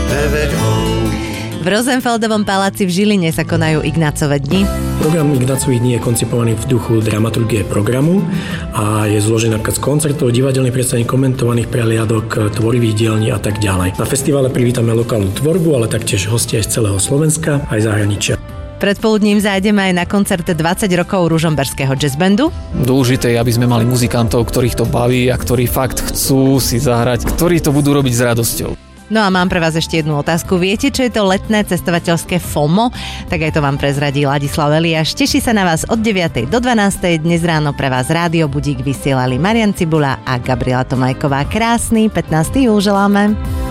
V Rosenfeldovom paláci v Žiline sa konajú Ignácove dni. Program Ignácových dní je koncipovaný v duchu dramaturgie programu a je zložený napríklad z koncertov, divadelných predstavení, komentovaných prehliadok, tvorivých dielní a tak ďalej. Na festivale privítame lokálnu tvorbu, ale taktiež hostia z celého Slovenska aj zahraničia. Predpoludním zájdeme aj na koncert 20 rokov ružomberského jazzbandu. Dôležité je, aby sme mali muzikantov, ktorých to baví a ktorí fakt chcú si zahrať, ktorí to budú robiť s radosťou. No a mám pre vás ešte jednu otázku. Viete, čo je to letné cestovateľské FOMO? Tak aj to vám prezradí Ladislav Eliáš. Teší sa na vás od 9. do 12. Dnes ráno pre vás Rádio Budík vysielali Marian Cibula a Gabriela Tomajková. Krásny 15. júl želáme.